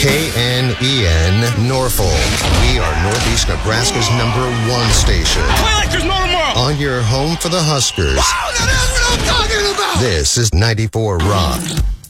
KNEN Norfolk. We are Northeast Nebraska's #1 station. Play like there's no tomorrow. On your home for the Huskers. Wow, that's what I'm talking about. This is 94 Rock.